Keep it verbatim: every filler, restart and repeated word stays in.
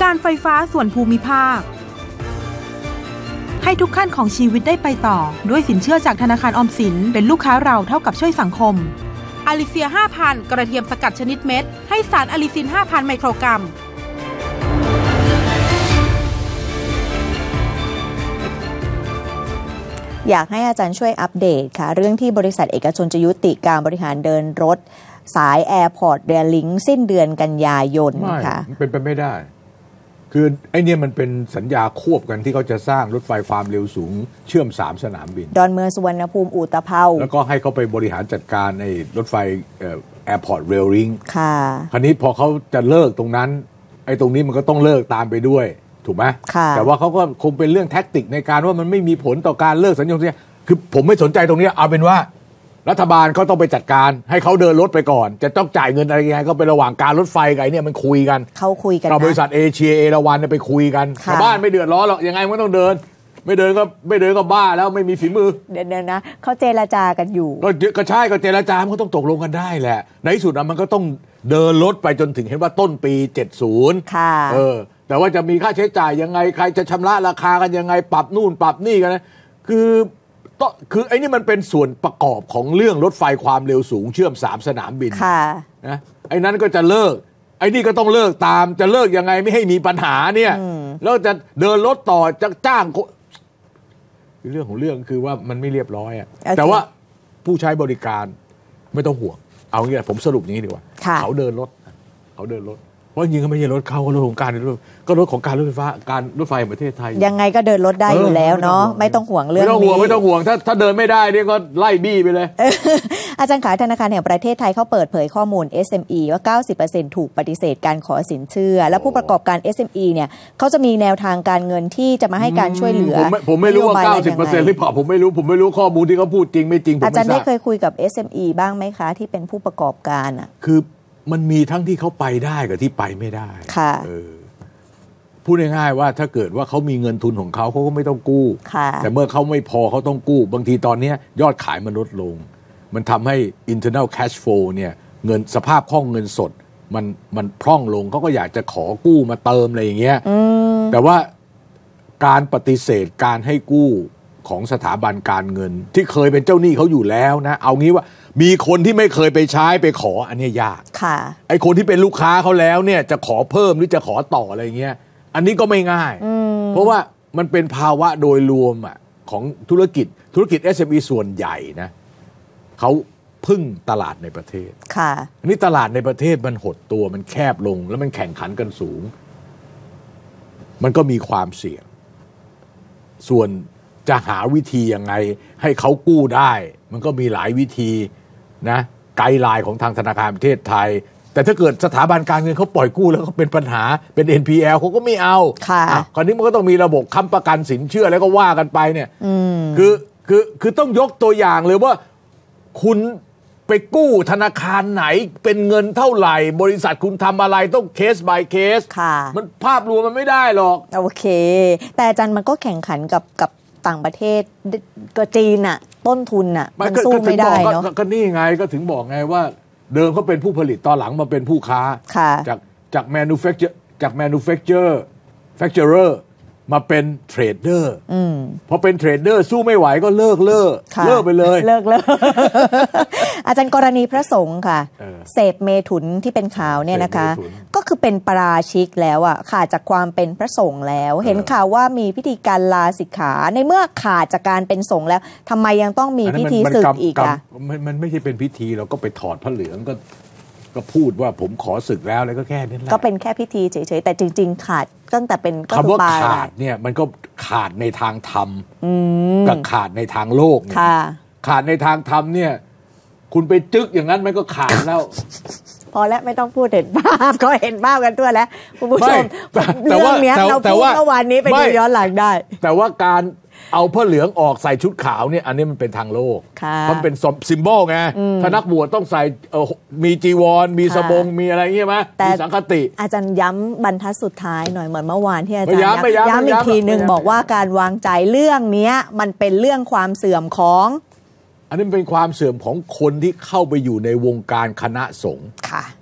การไฟฟ้าส่วนภูมิภาคให้ทุกขั้นของชีวิตได้ไปต่อด้วยสินเชื่อจากธนาคารออมสินเป็นลูกค้าเราเท่ากับช่วยสังคมอาลิเซีย ห้าพัน กระเทียมสกัดชนิดเม็ดให้สารอะลิซิน ห้าพัน ไมโครกรัมอยากให้อาจารย์ช่วยอัปเดตค่ะเรื่องที่บริษัทเอกชนจะยุติการบริหารเดินรถสาย Airport Rail Link สิ้นเดือนกันยายนค่ะมันเป็นไปไม่ได้คือไอ้นี่มันเป็นสัญญาควบกันที่เขาจะสร้างรถไฟความเร็วสูงเชื่อมสามสนามบินดอนเมืองสุวรรณภูมิอุตภเปาแล้วก็ให้เขาไปบริหารจัดการไอ้รถไฟเอ่อ Airport Rail Link ค่ะคราวนี้พอเขาจะเลิกตรงนั้นไอ้ตรงนี้มันก็ต้องเลิกตามไปด้วยถูกไหมแต่ว่าเขาก็คงเป็นเรื่องแท็กติกในการว่ามันไม่มีผลต่อการเลิกสัญญาเนี่ยคือผมไม่สนใจตรงนี้เอาเป็นว่ารัฐบาลเขาต้องไปจัดการให้เขาเดินรถไปก่อนจะต้องจ่ายเงินอะไรยังไงก็เป็นระหว่างการรถไฟกับไอ้นี่มันคุยกันเขาคุยกันกับบริษัทเอเชียเอราวันไปคุยกันชาวบ้านไม่เดือดร้อนหรอกยังไงมันต้องเดินไม่เดินก็ไม่เดินก็บ้าแล้วไม่มีฝีมือเดินๆนะเขาเจรจากันอยู่ก็ก็ใช่ก็เจรจามันก็ต้องตกลงกันได้แหละในที่สุดนะมันก็ต้องเดินรถไปจนถึงเห็นว่าต้นปีเจ็ดสิบค่ะเออแต่ว่าจะมีค่าใช้จ่ายยังไงใครจะชำระราคากันยังไงปรับนู่นปรับนี่กันนะคือต้องคือไอ้นี่มันเป็นส่วนประกอบของเรื่องรถไฟความเร็วสูงเชื่อมสามสนามบินค่ะนะไอ้นั้นก็จะเลิกไอ้นี่ก็ต้องเลิกตามจะเลิกยังไงไม่ให้มีปัญหาเนี่ยแล้วจะเดินรถต่อจะจ้างเรื่องของเรื่องคือว่ามันไม่เรียบร้อยอะแต่ว่าผู้ใช้บริการไม่ต้องห่วงเอางี้ผมสรุปอย่างนี้ดีกว่าเขาเดินรถเขาเดินรถเพราะจริงๆก็ไม่ใช่รถเขาก็รถของการก็รถของการรถไฟฟ้าการรถไฟแห่งประเทศไทยยังไงก็เดินรถได้อยู่แล้วเนาะไม่ต้องห่วงเรื่องนี้ไม่ต้องห่วงไม่ต้องห่วงถ้าถ้าเดินไม่ได้นี่ก็ไล่บี้ไปเลยอาจารย์ขายธนาคารแห่งประเทศไทยเขาเปิดเผยข้อมูล เอส เอ็ม อี ว่า เก้าสิบเปอร์เซ็นต์ ถูกปฏิเสธการขอสินเชื่อและผู้ประกอบการ เอส เอ็ม อี เนี่ยเขาจะมีแนวทางการเงินที่จะมาให้การช่วยเหลือผมไม่ผมไม่รู้ว่า เก้าสิบเปอร์เซ็นต์ หรือเปล่าผมไม่รู้ผมไม่รู้ข้อมูลที่เขาพูดจริงไม่จริงผมไม่ทราบอาจารย์ได้เคยคุยกับ เอส เอ็ม อี บ้างไหมคะที่เป็นผู้ประกอบการอ่ะคือมันมีทั้งที่เขาไปได้กับที่ไปไม่ได้ค่ะเออพูดง่ายๆว่าถ้าเกิดว่าเขามีเงินทุนของเขาเขาก็ไม่ต้องกู้แต่เมื่อเขาไม่พอเขาต้องกู้บางทีตอนนี้ยอดขายมันลดลงมันทำให้ internal cash flow เนี่ยเงินสภาพคล่องเงินสดมันมันพร่องลงเขาก็อยากจะขอกู้มาเติมอะไรอย่างเงี้ยแต่ว่าการปฏิเสธการให้กู้ของสถาบันการเงินที่เคยเป็นเจ้าหนี้เขาอยู่แล้วนะเอางี้ว่ามีคนที่ไม่เคยไปใช้ไปขออันนี้ยากค่ะไอ้คนที่เป็นลูกค้าเขาแล้วเนี่ยจะขอเพิ่มหรือจะขอต่ออะไรเงี้ยอันนี้ก็ไม่ง่ายเพราะว่ามันเป็นภาวะโดยรวมอ่ะของธุรกิจธุรกิจ เอส เอ็ม อี ส่วนใหญ่นะเขาพึ่งตลาดในประเทศค่ะอันนี้ตลาดในประเทศมันหดตัวมันแคบลงแล้วมันแข่งขันกันสูงมันก็มีความเสี่ยงส่วนจะหาวิธียังไงให้เขากู้ได้มันก็มีหลายวิธีนะไกด์ไลน์ของทางธนาคารประเทศไทยแต่ถ้าเกิดสถาบันการเงินเขาปล่อยกู้แล้วเขาเป็นปัญหาเป็น เอ็น พี แอล เขาก็ไม่เอาค่ะคราวนี้มันก็ต้องมีระบบค้ำประกันสินเชื่อแล้วก็ว่ากันไปเนี่ยคือคือคือต้องยกตัวอย่างเลยว่าคุณไปกู้ธนาคารไหนเป็นเงินเท่าไหร่บริษัทคุณทำอะไรต้องเคส by เคสมันภาพรวมมันไม่ได้หรอกโอเคแต่อาจารย์มันก็แข่งขันกับกับต่างประเทศก็จีนอะต้นทุนอะมันสู้ไม่ได้เนาะก็นี่ไงก็ถึงบอกไงว่าเดิมเขาเป็นผู้ผลิตตอนหลังมาเป็นผู้ค้าจากจาก manufacture จาก manufacturer facturer มาเป็นเทรดเดอร์พอเป็นเทรดเดอร์สู้ไม่ไหวก็เลิกเลิกเลิกไปเลยเลิกเลิกอาจารย์กรณีพระสงฆ์ค่ะเสพเมถุนที่เป็นข่าวเนี่ยนะคะก็คือเป็นปราชิกแล้วอ่ะขาดจากความเป็นพระสงฆ์แล้วเห็นข่าวว่ามีพิธีการลาสิกขาในเมื่อขาดจากการเป็นสงฆ์แล้วทำไมยังต้องมีพิธีสึกอีกอ่ะมันไม่ใช่เป็นพิธีเราก็ไปถอดพระเหลืองก็ก็พูดว่าผมขอศึกแล้วอะไรก็แค่นี้แหละก็เป็นแค่พิธีเฉยๆแต่จริงๆขาดตั้งแต่เป็นคำว่าขาดเนี่ยมันก็ขาดในทางธรรมกับขาดในทางโลกขาดในทางธรรมเนี่ยคุณไปจึ๊กอย่างนั้นมันก็ขาดแล้วพอแล้วไม่ต้องพูดเห็นภาพก็เห็นภาพกันทั่วแล้วคุณผู้ชมเรื่องนี้เราพูดเมื่อวานนี้ไปดูย้อนหลังได้แต่ว่าการเอาผ้าเหลืองออกใส่ชุดขาวเนี่ยอันนี้มันเป็นทางโลกมันเป็นซิมโบลไงถ้านักบวชต้องใส่มีจีวรมีสบงมีอะไรเงี้ยไหมมีสังฆติอาจารย์ย้ำบรรทัดสุดท้ายหน่อยเหมือนเมื่อวานที่อาจารย์ย้ำย้ำอีกทีหนึ่งบอกว่าการวางใจเรื่องนี้มันเป็นเรื่องความเสื่อมของอันนี้เป็นความเสื่อมของคนที่เข้าไปอยู่ในวงการคณะสงฆ์